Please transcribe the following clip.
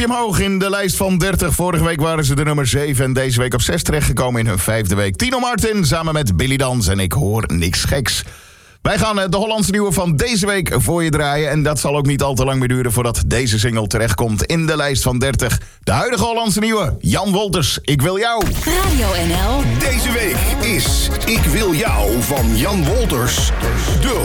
Omhoog in de lijst van 30. Vorige week waren ze de nummer 7 en deze week op 6 terechtgekomen in hun 5e week. Tino Martin samen met Billy Dans en Ik Hoor Niks Geks. Wij gaan de Hollandse nieuwe van deze week voor je draaien. En dat zal ook niet al te lang meer duren voordat deze single terechtkomt in de lijst van 30. De huidige Hollandse nieuwe, Jan Wolters, Ik Wil Jou. Radio NL. Deze week is Ik Wil Jou van Jan Wolters. De